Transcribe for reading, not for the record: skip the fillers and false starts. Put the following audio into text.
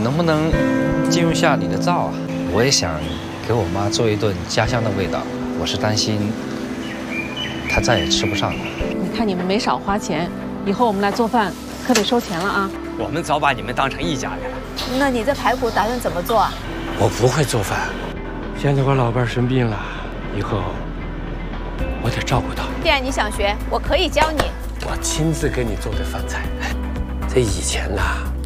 能不能借用下你的灶啊？我也想给我妈做一顿家乡的味道，我是担心她再也吃不上了。 你看你们没少花钱，以后我们来做饭可得收钱了啊！ 我们早把你们当成一家人了。 那你这排骨打算怎么做啊？ 我不会做饭， 现在我老伴生病了，以后我得照顾她。 既然你想学，我可以教你。 我亲自给你做的饭菜，这以前呐。